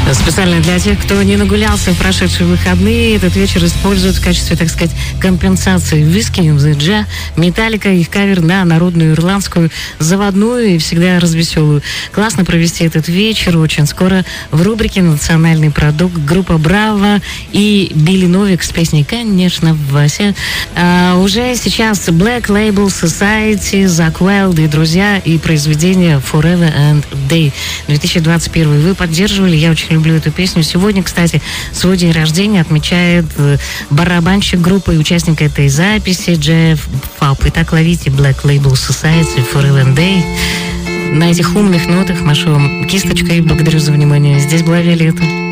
Специально для тех, кто не нагулялся в прошедшие выходные, этот вечер используют в качестве, так сказать, компенсации Whiskey in the Jar, Металлика, их кавер на народную ирландскую заводную и всегда развеселую. Классно провести этот вечер. Очень скоро в рубрике «Национальный продукт» группа «Браво» и Билли Новик с песней «Конечно, Вася». Уже сейчас Black Label Society, Zakk Wylde и друзья, и произведение Forever and Day 2021. Вы поддерживали, я очень люблю эту песню. Сегодня, кстати, свой день рождения отмечает барабанщик группы и участник этой записи Джефф Фаб. Итак, ловите Black Label Society, Forever and Day. На этих умных нотах машу вам кисточкой. Благодарю за внимание. Здесь была Виолетта.